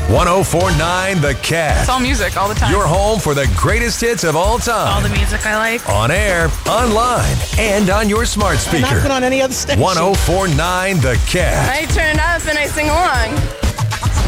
104.9 The Cat. It's all music all the time. Your home for the greatest hits of all time. All the music I like. On air, online, and on your smart speaker. Not put on any other station. 104.9 The Cat. I turn it up and I sing along.